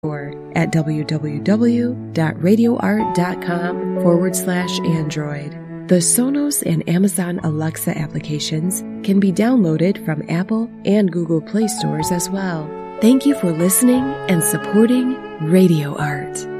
or at www.radioart.com/Android. The Sonos and Amazon Alexa applications can be downloaded from Apple and Google Play stores as well. Thank you for listening and supporting Radio Art.